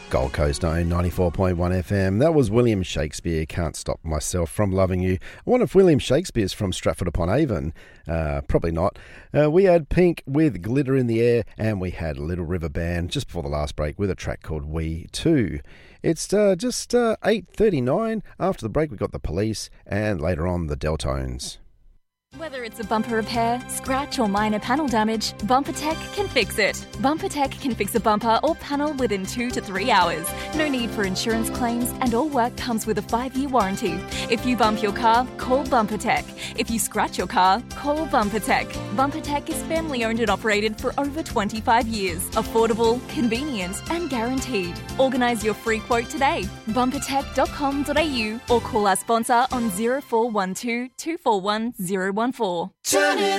Gold Coast own 94.1 FM. That was William Shakespeare, Can't Stop Myself From Loving You. I wonder if William Shakespeare's from Stratford-upon-Avon. Probably not. We had Pink with Glitter in the Air, and we had Little River Band just before the last break with a track called We Too. It's just 8:39. After the break, we got the Police, and later on, the Deltones. Whether it's a bumper repair, scratch or minor panel damage, BumperTech can fix it. BumperTech can fix a bumper or panel within 2 to 3 hours. No need for insurance claims and all work comes with a 5-year warranty. If you bump your car, call BumperTech. If you scratch your car, call BumperTech. BumperTech is family owned and operated for over 25 years. Affordable, convenient and guaranteed. Organise your free quote today. Bumpertech.com.au or call our sponsor on 0412 241 014. Turn it